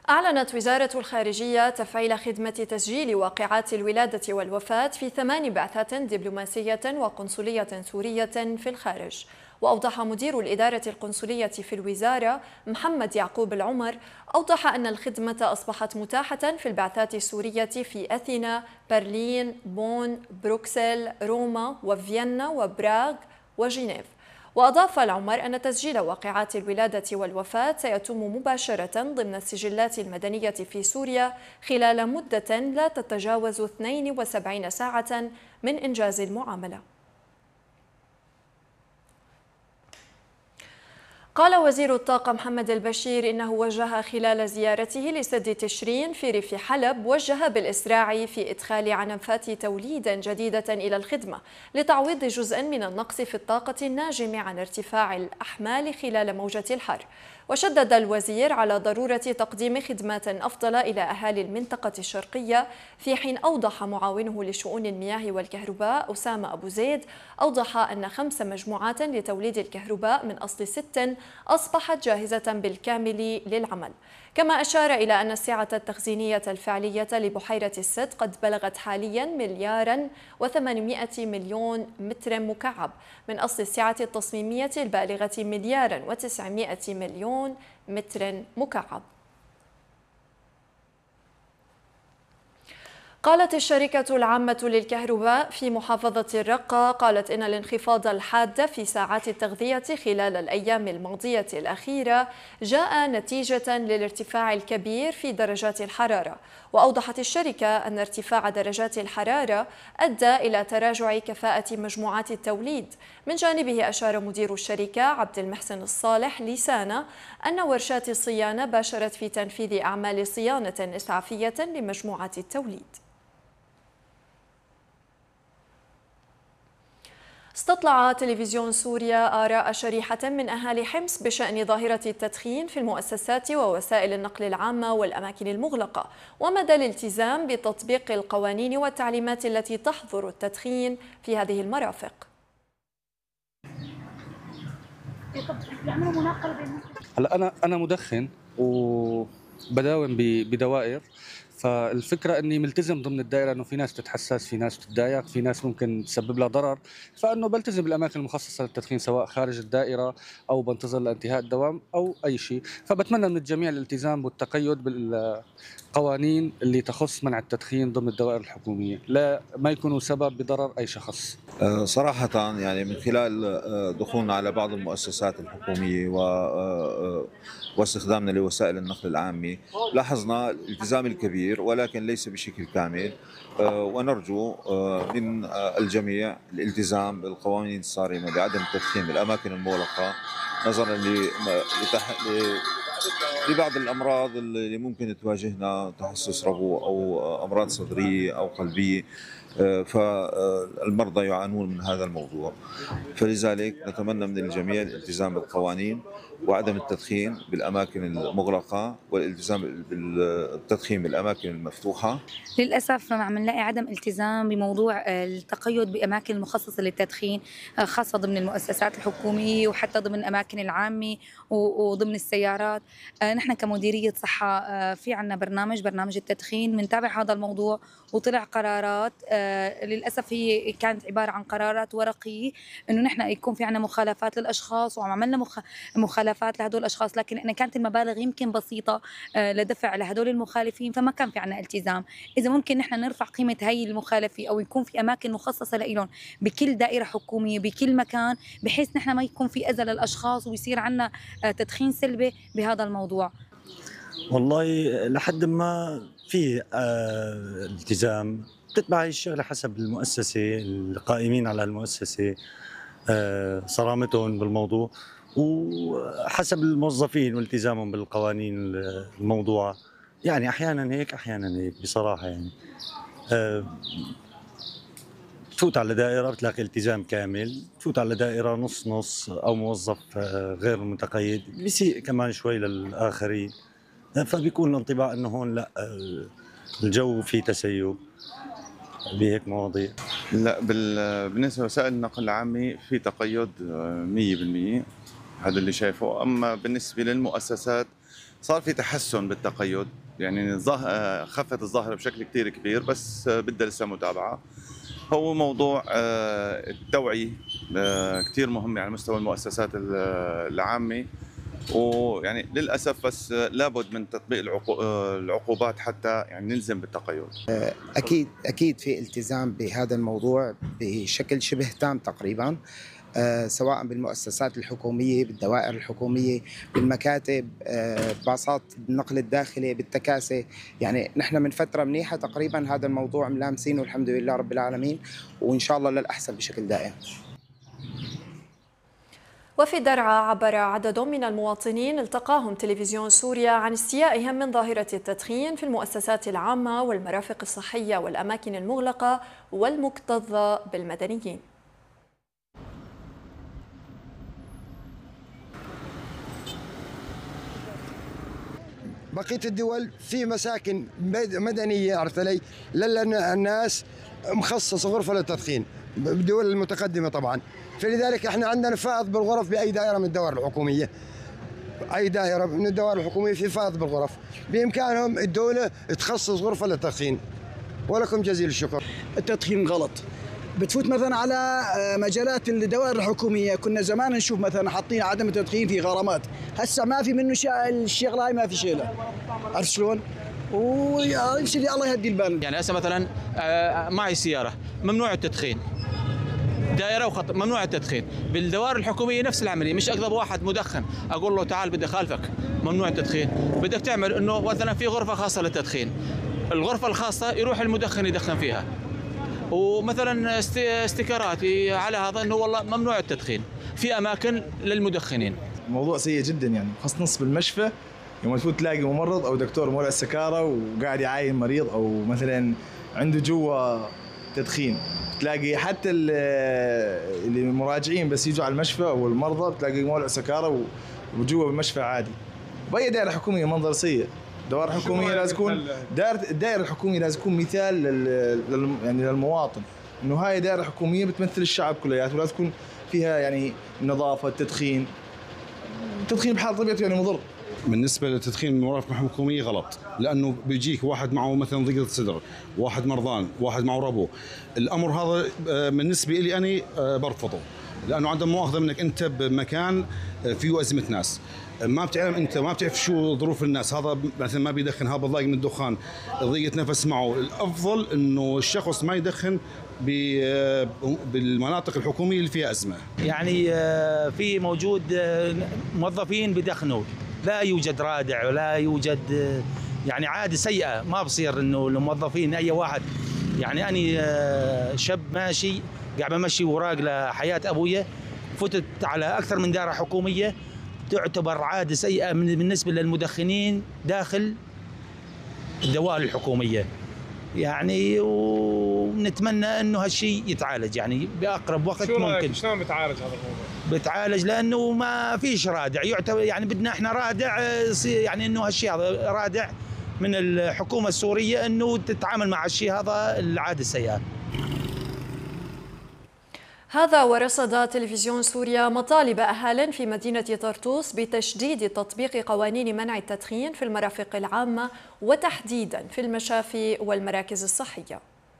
أعلنت وزارة الخارجية تفعيل خدمة تسجيل واقعات الولادة والوفاة في 8 بعثات دبلوماسية وقنصلية سورية في الخارج. وأوضح مدير الإدارة القنصلية في الوزارة محمد يعقوب العمر أن الخدمة أصبحت متاحة في البعثات السورية في أثينا، برلين، بون، بروكسل، روما وفيينا وبراغ وجنيف. وأضاف العمر أن تسجيل واقعات الولادة والوفاة سيتم مباشرة ضمن السجلات المدنية في سوريا خلال مدة لا تتجاوز 72 ساعة من إنجاز المعاملة. قال وزير الطاقة محمد البشير إنه وجه خلال زيارته لسد تشرين في ريف حلب بالإسراع في إدخال عنفات توليد جديدة إلى الخدمة لتعويض جزء من النقص في الطاقة الناجم عن ارتفاع الأحمال خلال موجة الحر. وشدد الوزير على ضرورة تقديم خدمات أفضل إلى أهالي المنطقة الشرقية، في حين أوضح معاونه لشؤون المياه والكهرباء أسامة أبو زيد أن 5 مجموعات لتوليد الكهرباء من أصل 6 أصبحت جاهزة بالكامل للعمل. كما أشار إلى أن السعة التخزينية الفعلية لبحيرة السد قد بلغت حاليا 1,800,000,000 متر مكعب من أصل السعة التصميمية البالغة 1,900,000,000 متر مكعب. قالت الشركة العامة للكهرباء في محافظة الرقة إن الانخفاض الحاد في ساعات التغذية خلال الأيام الماضية الأخيرة جاء نتيجة للارتفاع الكبير في درجات الحرارة. وأوضحت الشركة أن ارتفاع درجات الحرارة أدى إلى تراجع كفاءة مجموعات التوليد. من جانبه أشار مدير الشركة عبد المحسن الصالح لسانة أن ورشات الصيانة باشرت في تنفيذ أعمال صيانة إسعافية لمجموعات التوليد. استطلع تلفزيون سوريا آراء شريحة من أهالي حمص بشأن ظاهرة التدخين في المؤسسات ووسائل النقل العامة والأماكن المغلقة، ومدى الالتزام بتطبيق القوانين والتعليمات التي تحظر التدخين في هذه المرافق. هلا أنا مدخن وبداوم بدوائر، فالفكرة أني ملتزم ضمن الدائرة، أنه في ناس تتحسس، في ناس تتضايق، في ناس ممكن تسبب لها ضرر، فأنه بلتزم بالأماكن المخصصة للتدخين سواء خارج الدائرة أو بنتظر لانتهاء الدوام أو أي شيء. فبتمنى من الجميع الالتزام والتقيد بالقوانين اللي تخص منع التدخين ضمن الدوائر الحكومية، لا ما يكونوا سبب بضرر أي شخص. صراحة يعني من خلال دخولنا على بعض المؤسسات الحكومية واستخدامنا لوسائل النقل العامة لاحظنا الالتزام الكبير، ولكن ليس بشكل كامل. ونرجو من الجميع الالتزام بالقوانين الصارمة بعدم التدخين بالأماكن المغلقة، نظرا لبعض الأمراض اللي ممكن تواجهنا، تحسس ربو أو أمراض صدرية أو قلبية، فالمرضى يعانون من هذا الموضوع. فلذلك نتمنى من الجميع الالتزام بالقوانين وعدم التدخين بالأماكن المغلقة والالتزام بالتدخين بالأماكن المفتوحة. للأسف عم نلاقي عدم التزام بموضوع التقيد بأماكن مخصصة للتدخين، خاصة ضمن المؤسسات الحكومية وحتى ضمن الأماكن العامة وضمن السيارات. نحن كمديرية صحة في عنا برنامج التدخين، بنتابع هذا الموضوع، وطلع قرارات للأسف هي كانت عبارة عن قرارات ورقية، إنه نحن يكون في عنا مخالفات للأشخاص، وعملنا مخالفات لهدول الأشخاص، لكن كانت المبالغ يمكن بسيطة لدفع لهدول المخالفين، فما كان في عنا التزام. إذا ممكن نحن نرفع قيمة هاي المخالفة، أو يكون في أماكن مخصصة لهم بكل دائرة حكومية بكل مكان، بحيث نحن ما يكون في أذى للأشخاص ويصير عنا تدخين سلبي بهذا الموضوع. والله لحد ما في التزام، بتتبع هاي الشغلة حسب المؤسسة، القائمين على المؤسسة صرامتهم بالموضوع، وحسب الموظفين والتزامهم بالقوانين الموضوع. يعني أحيانا هيك أحيانا هيك بصراحة. يعني تفوت على دائرة بتلاقي التزام كامل، تفوت على دائرة نص نص أو موظف غير متقيد بيسيء كمان شوي للآخرين، فبيكون الانطباع انه هون لا الجو فيه تسيب بهيك مواضيع. لا، بالنسبه لوسائل النقل العامه في تقيد 100%، هذا اللي شايفه. اما بالنسبه للمؤسسات صار في تحسن بالتقيد، يعني خفت الظاهرة بشكل كتير كبير، بس بدها لسه متابعة. هو موضوع التوعية كتير مهم على مستوى المؤسسات العامة، ويعني للأسف بس لابد من تطبيق العقوبات حتى يعني نلزم بالتقيد. أكيد في التزام بهذا الموضوع بشكل شبه تام تقريبا، سواء بالمؤسسات الحكومية، بالدوائر الحكومية، بالمكاتب، باصات النقل الداخلي، بالتكاسي. يعني نحن من فترة منيحة تقريبا هذا الموضوع ملامسينه والحمد لله رب العالمين، وإن شاء الله للأحسن بشكل دائم. وفي درعا عبر عدد من المواطنين التقاهم تلفزيون سوريا عن استيائهم من ظاهرة التدخين في المؤسسات العامة والمرافق الصحية والأماكن المغلقة والمكتظة بالمدنيين. بقية الدول في مساكن مدنية عرفت علي، للناس مخصصة غرفة للتدخين بالدول المتقدمة طبعا. فلذلك احنا عندنا فائض بالغرف بأي دائرة من الدوائر الحكومية، أي دائرة من الدوائر الحكومية في فائض بالغرف، بإمكانهم الدولة تخصص غرفة للتدخين. ولكم جزيل الشكر. التدخين غلط، بتفوت مثلا على مجالات الدوائر الحكوميه، كنا زمان نشوف مثلا حاطين عدم التدخين في غرامات، هسه ما في منه الشغله هاي ما في شيء له، عرفت شلون؟ ويمشي الله يهدي البال. يعني هسه مثلا معي سياره ممنوع التدخين، دائره وخط ممنوع التدخين، بالدوائر الحكوميه نفس العمليه، مش اقرب واحد مدخن اقول له تعال بدي اخالفك ممنوع التدخين، بدك تعمل انه مثلا في غرفه خاصه للتدخين، الغرفه الخاصه يروح المدخن يدخن فيها، ومثلا استيكرات على هذا انه والله ممنوع التدخين في اماكن للمدخنين. موضوع سيء جدا، يعني خاصة نص بالمشفى يوم تفوت تلاقي ممرض او دكتور مولع السكاره وقاعد يعاين مريض، او مثلا عنده جوا تدخين، تلاقي حتى اللي مراجعين بس يجوا على المشفى او المرضى تلاقي مولع سكاره وجوا بالمشفى عادي. باي دائره حكوميه منظر سيء. الدوائر الحكوميه لازم تكون الدائره الحكوميه لازم تكون مثال يعني للمواطن، انه هاي دائره حكوميه بتمثل الشعب كلياته، ولازم تكون فيها يعني نظافه. التدخين بحال طبيعته يعني مضر. بالنسبه للتدخين المرافق الحكوميه غلط، لانه بيجيك واحد معه مثلا ضيقه صدر، واحد مرضان، واحد معه ربو. الامر هذا بالنسبه لي انا برفضه، لانه عدم مؤاخذه منك انت بمكان فيه ازمه ناس، ما بتعلم انت، ما بتعرف شو ظروف الناس. هذا مثلا ما بيدخن، هذا ضايق من الدخان، ضيقه نفس معه. الافضل انه الشخص ما يدخن بالمناطق الحكوميه اللي فيها ازمه. يعني في موجود موظفين بدخنوا، لا يوجد رادع ولا يوجد، يعني عاده سيئه، ما بصير انه الموظفين اي واحد. يعني اني شاب ماشي قاعد بمشي وراق لحياه ابويا، فتت على اكثر من دائره حكوميه، تعتبر عاده سيئه بالنسبه للمدخنين داخل الدوائر الحكوميه. يعني ونتمنى انه هالشيء يتعالج يعني باقرب وقت ممكن. شلون بتعالج هذا الموضوع؟ بتعالج لانه ما فيش رادع يعتبر، يعني بدنا احنا رادع، يعني انه هالشيء هذا رادع من الحكومه السوريه انه تتعامل مع الشيء هذا العاده السيئه. هذا ورصد تلفزيون سوريا مطالب أهال في مدينة طرطوس بتشديد تطبيق قوانين منع التدخين في المرافق العامة وتحديدا في المشافي والمراكز الصحية.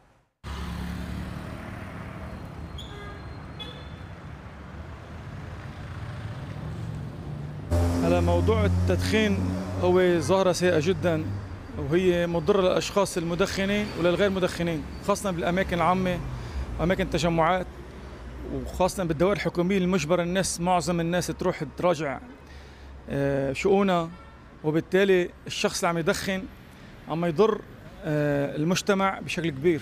هلا موضوع التدخين هو ظاهرة سيئة جدا، وهي مضرة للأشخاص المدخنين وللغير مدخنين، خاصة بالأماكن العامة وأماكن التجمعات، وخاصة بالدوائر الحكومية المجبر الناس، معظم الناس تروح تراجع شؤونها، وبالتالي الشخص اللي عم يدخن عم يضر المجتمع بشكل كبير.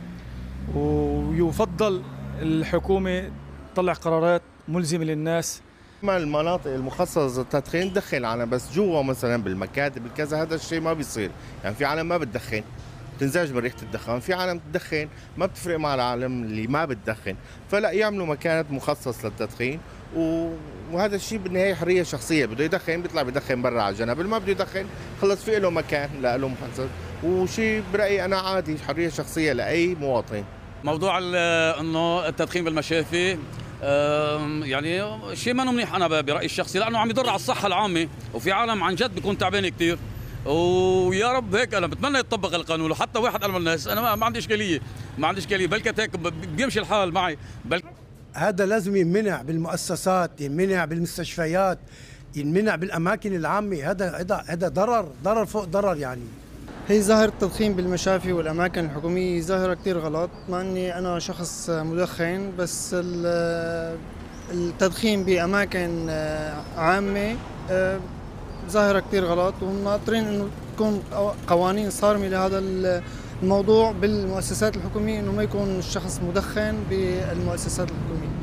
ويفضل الحكومة تطلع قرارات ملزمة للناس. المناطق المخصصة للتدخين تدخن عالم، بس جوا مثلا بالمكاتب بالكذا هذا الشيء ما بيصير. يعني في عالم ما بتدخن تنزعج من ريحه الدخان، في عالم تدخن ما بتفرق مع العالم اللي ما بتدخن، فلا يعملوا مكان مخصص للتدخين. وهذا الشيء بالنهايه حريه شخصيه، بده يدخن بيطلع بدخن برا على الجنب، اللي ما بده يدخن خلص في له مكان له مخصص، وشيء برايي انا عادي، حريه شخصيه لاي مواطن. موضوع انه التدخين بالمشافي يعني شيء ما منيح انا برايي الشخصي، لانه عم يضر على الصحه العامه، وفي عالم عن جد بيكون تعبان كثير. ويا رب هيك انا بتمنى يتطبق القانون، وحتى واحد قال الناس انا ما عندي اشكاليه، بلكي هيك بيمشي الحال معي. هذا لازم ينمنع بالمؤسسات، ينمنع بالمستشفيات، ينمنع بالاماكن العامه. هذا ضرر فوق ضرر. يعني هي ظاهرة التدخين بالمشافي والأماكن الحكومية ظاهرة كتير غلط، مع أني أنا شخص مدخن، بس التدخين بأماكن عامة ظاهرة كتير غلط، وناطرين أنه تكون قوانين صارمة لهذا الموضوع بالمؤسسات الحكومية، أنه ما يكون الشخص مدخن بالمؤسسات الحكومية.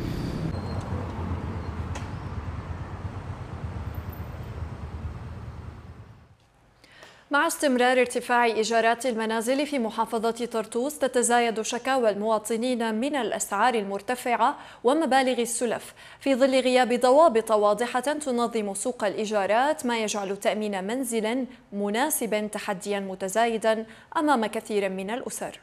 مع استمرار ارتفاع إيجارات المنازل في محافظة طرطوس، تتزايد شكاوى المواطنين من الأسعار المرتفعة ومبالغ السلف في ظل غياب ضوابط واضحة تنظم سوق الإيجارات، ما يجعل تأمين منزل مناسبا تحديا متزايدا أمام كثير من الأسر.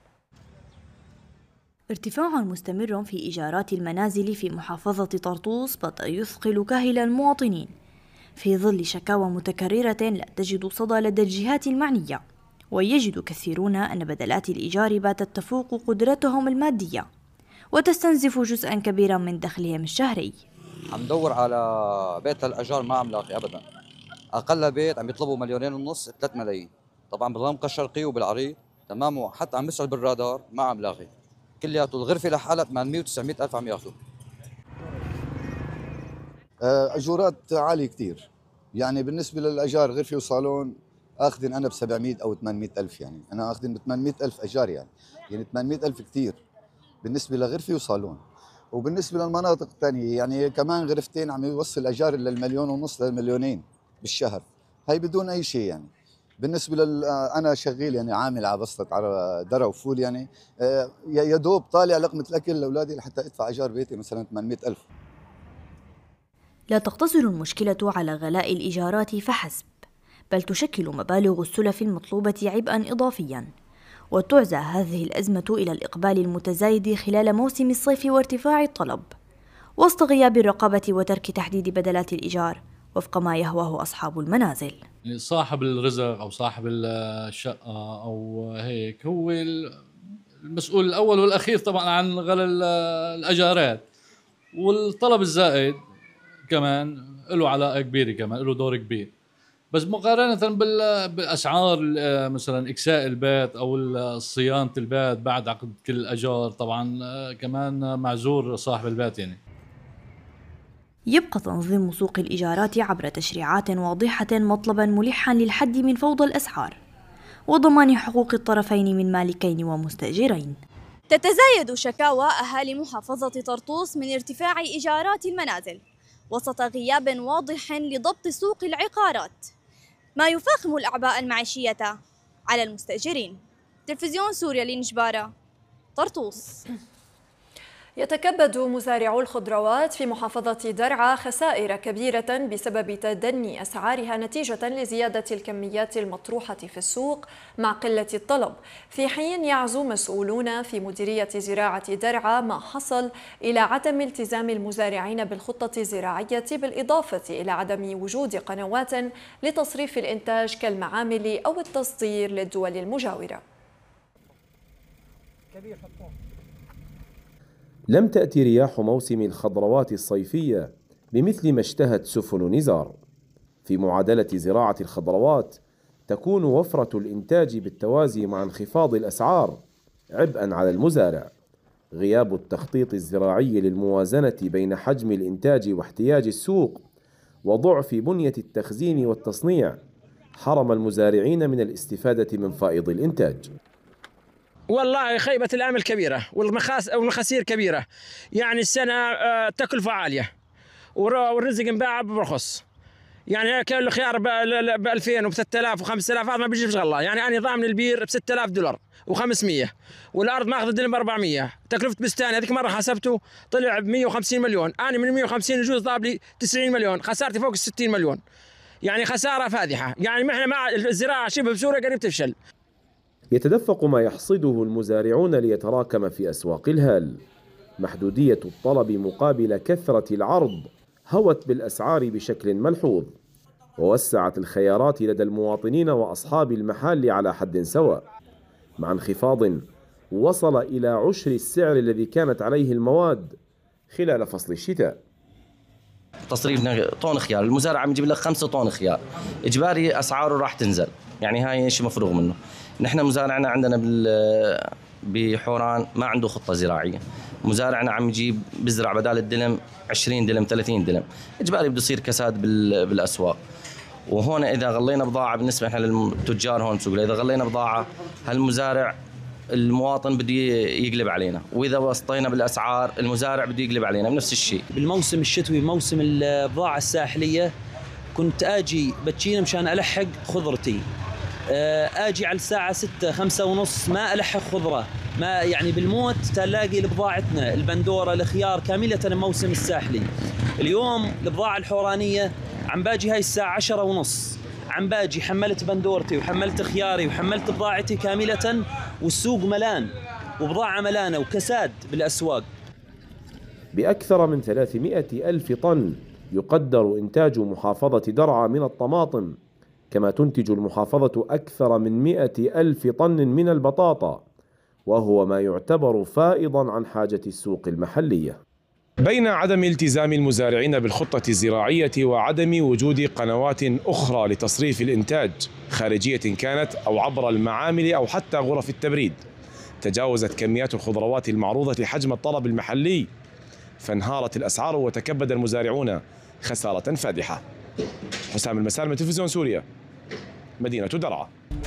ارتفاع مستمر في إيجارات المنازل في محافظة طرطوس بدأ يثقل كاهل المواطنين في ظل شكاوى متكررة لا تجد صدى لدى الجهات المعنية، ويجد كثيرون أن بدلات الإيجار باتت تفوق قدرتهم المادية وتستنزف جزءا كبيرا من دخلهم الشهري. عم دور على بيت الأجار ما عم لاقي أبدا، أقل بيت عم يطلبوا 2.5 3 ملايين، طبعا بالمنطقة الشرقية وبالعريض تمام، وحتى عم بيسأل بالرادار ما عم لاقي، كلياته الغرفة لحالها 800 و900 ألف عم ياخذوا. أجورات عالية كتير، يعني بالنسبة للأجار غرفة وصالون أخذن أنا ب700 أو 800 ألف، يعني أنا أخذن ب800 ألف أجار، يعني 800 ألف كتير بالنسبة لغرفة وصالون. وبالنسبة للمناطق الثانية يعني كمان غرفتين عم يوصل أجار إلا 1.5 مليون ل2 بالشهر، هي بدون أي شيء. يعني بالنسبة أنا شغيل يعني عامل على بسطة على درة وفول، يعني يا دوب طالع لقمة الأكل لأولادي لحتى أدفع أجار بيتي مثلا 800 ألف. لا تقتصر المشكلة على غلاء الإيجارات فحسب، بل تشكل مبالغ السلف المطلوبة عبئا إضافيا، وتعزى هذه الأزمة إلى الإقبال المتزايد خلال موسم الصيف وارتفاع الطلب، وسط غياب الرقابة وترك تحديد بدلات الإيجار وفق ما يهواه أصحاب المنازل. صاحب الرزق أو صاحب الشقة أو هيك هو المسؤول الأول والأخير طبعا عن غلاء الأجارات، والطلب الزائد كمان له علاقة كبيرة، كمان له دور كبير، بس مقارنة بالأسعار مثلا إكساء البيت أو صيانة البيت بعد عقد كل الأجار طبعا كمان معذور صاحب البيت. يعني يبقى تنظيم سوق الإيجارات عبر تشريعات واضحة مطلبا ملحا للحد من فوضى الأسعار وضمان حقوق الطرفين من مالكين ومستأجرين. تتزايد شكاوى أهالي محافظة طرطوس من ارتفاع إيجارات المنازل وسط غياب واضح لضبط سوق العقارات، ما يفاقم الأعباء المعيشية على المستأجرين. تلفزيون سوريا لنجبارة، طرطوس. يتكبد مزارعو الخضروات في محافظة درعا خسائر كبيرة بسبب تدني أسعارها نتيجة لزيادة الكميات المطروحة في السوق مع قلة الطلب، في حين يعزو مسؤولون في مديرية زراعة درعا ما حصل إلى عدم التزام المزارعين بالخطة الزراعية، بالإضافة إلى عدم وجود قنوات لتصريف الإنتاج كالمعامل أو التصدير للدول المجاورة. لم تأتي رياح موسم الخضروات الصيفية بمثل ما اشتهت سفن نزار. في معادلة زراعة الخضروات تكون وفرة الإنتاج بالتوازي مع انخفاض الأسعار عبئا على المزارع. غياب التخطيط الزراعي للموازنة بين حجم الإنتاج واحتياج السوق وضعف بنية التخزين والتصنيع حرم المزارعين من الاستفادة من فائض الإنتاج. والله خيبة الأمل كبيرة والمخاسير كبيرة، يعني السنة تكلفة عالية والرزق انباع برخص، يعني كيلو الخيار ب 2000 وب 3000 و 5000 هذا ما بيجيبش غلا، يعني أنا ضامن البير ب 6000 دولار و500 والأرض ماخذ الدنيا ب 400، تكلفة بستان هذيك مرة حسبته طلع ب 150 مليون، أنا من 150 يجوز ضاب لي 90 مليون، خسارتي فوق ال 60 مليون، يعني خسارة فادحة، يعني ما احنا مع الزراعة شبه بسوريا قريب تفشل. يتدفق ما يحصده المزارعون ليتراكم في أسواق الهال. محدودية الطلب مقابل كثرة العرض هوت بالأسعار بشكل ملحوظ، ووسعت الخيارات لدى المواطنين وأصحاب المحال على حد سواء، مع انخفاض وصل إلى عشر السعر الذي كانت عليه المواد خلال فصل الشتاء. تصريف طن خيار، المزارع عم يجيب لك 5 طن خيار، إجباري أسعاره راح تنزل، يعني هاي شيء مفروغ منه. نحن مزارعنا عندنا بحوران ما عنده خطة زراعية، مزارعنا عم يجيب بزرع بدال الدلم 20 دلم 30 دلم، إجباري بده يصير كساد بالأسواق. وهون إذا غلينا بضاعة بالنسبة إحنا للتجار هون بسوق، إذا غلينا بضاعة هالمزارع المواطن بده يقلب علينا، واذا وسطينا بالاسعار المزارع بده يقلب علينا بنفس الشيء. بالموسم الشتوي موسم البضاعه الساحليه كنت اجي بتشينا مشان الحق خضرتي، اجي على الساعه 6 5 ونص ما الحق خضره، ما يعني بالموت تلاقي بضاعتنا البندوره الخيار كامله الموسم الساحلي. اليوم البضاعه الحورانيه عم باجي هاي الساعه 10 ونص، عم باجي حملت بندورتي وحملت خياري وحملت بضاعتي كاملة، والسوق ملان وبضاعة ملانة وكساد بالأسواق. بأكثر من 300 ألف طن يقدر إنتاج محافظة درعا من الطماطم، كما تنتج المحافظة أكثر من 100 ألف طن من البطاطا، وهو ما يعتبر فائضا عن حاجة السوق المحلية. بين عدم التزام المزارعين بالخطة الزراعية وعدم وجود قنوات أخرى لتصريف الإنتاج خارجية كانت أو عبر المعامل أو حتى غرف التبريد، تجاوزت كميات الخضروات المعروضة حجم الطلب المحلي، فانهارت الأسعار وتكبد المزارعون خسارة فادحة. حسام المسالم، تلفزيون سوريا، مدينة درعا.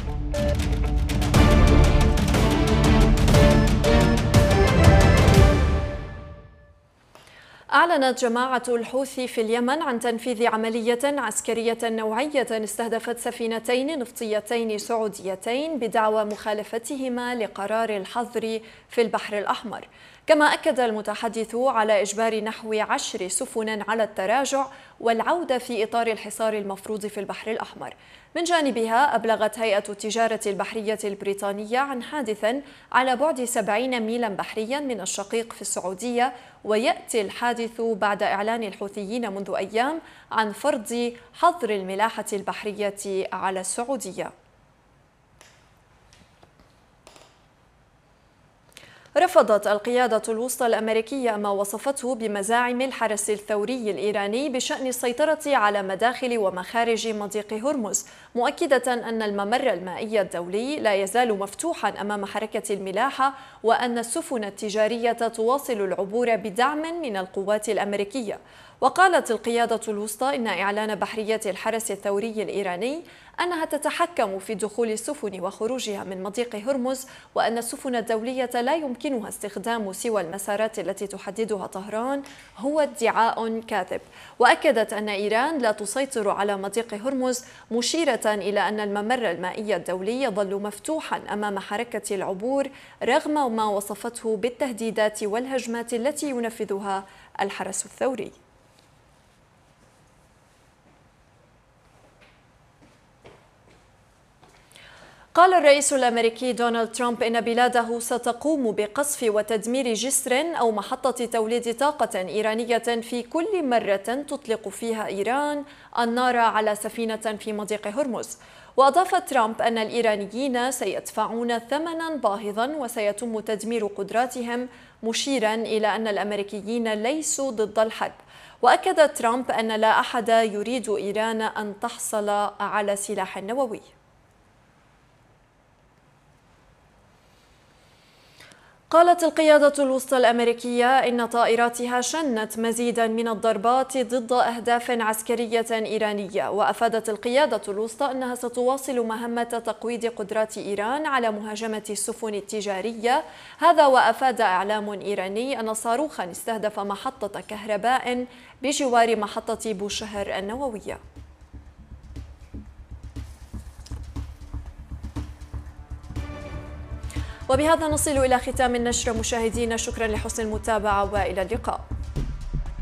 أعلنت جماعة الحوثي في اليمن عن تنفيذ عملية عسكرية نوعية استهدفت سفينتين نفطيتين سعوديتين بدعوى مخالفتهما لقرار الحظر في البحر الأحمر. كما أكد المتحدث على إجبار نحو 10 سفن على التراجع والعودة في إطار الحصار المفروض في البحر الأحمر. من جانبها أبلغت هيئة التجارة البحرية البريطانية عن حادث على بعد 70 ميلا بحريا من الشقيق في السعودية، ويأتي الحادث بعد إعلان الحوثيين منذ أيام عن فرض حظر الملاحة البحرية على السعودية. رفضت القيادة الوسطى الأمريكية ما وصفته بمزاعم الحرس الثوري الإيراني بشأن السيطرة على مداخل ومخارج مضيق هرمز، مؤكدة أن الممر المائي الدولي لا يزال مفتوحا أمام حركة الملاحة، وأن السفن التجارية تواصل العبور بدعم من القوات الأمريكية. وقالت القيادة الوسطى إن إعلان بحرية الحرس الثوري الإيراني أنها تتحكم في دخول السفن وخروجها من مضيق هرمز، وأن السفن الدولية لا يمكنها استخدام سوى المسارات التي تحددها طهران هو ادعاء كاذب. وأكدت أن إيران لا تسيطر على مضيق هرمز، مشيرة إلى أن الممر المائي الدولي يظل مفتوحا أمام حركة العبور رغم ما وصفته بالتهديدات والهجمات التي ينفذها الحرس الثوري. قال الرئيس الأمريكي دونالد ترامب إن بلاده ستقوم بقصف وتدمير جسر أو محطة توليد طاقة إيرانية في كل مرة تطلق فيها إيران النار على سفينة في مضيق هرمز. وأضاف ترامب أن الإيرانيين سيدفعون ثمنا باهظا وسيتم تدمير قدراتهم، مشيرا إلى أن الأمريكيين ليسوا ضد الحرب. وأكد ترامب أن لا أحد يريد إيران أن تحصل على سلاح نووي. قالت القيادة الوسطى الأمريكية إن طائراتها شنت مزيدا من الضربات ضد أهداف عسكرية إيرانية. وأفادت القيادة الوسطى أنها ستواصل مهمة تقويض قدرات إيران على مهاجمة السفن التجارية. هذا وأفاد إعلام إيراني أن صاروخا استهدف محطة كهرباء بجوار محطة بوشهر النووية. وبهذا نصل إلى ختام النشرة مشاهدينا، شكرا لحسن المتابعة وإلى اللقاء.